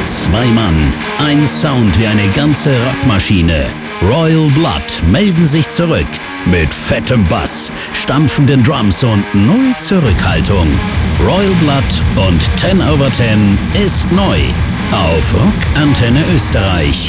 Zwei Mann, ein Sound wie eine ganze Rockmaschine. Royal Blood melden sich zurück. Mit fettem Bass, stampfenden Drums und null Zurückhaltung. Royal Blood und 10 over 10 ist neu. Auf Rock Antenne Österreich.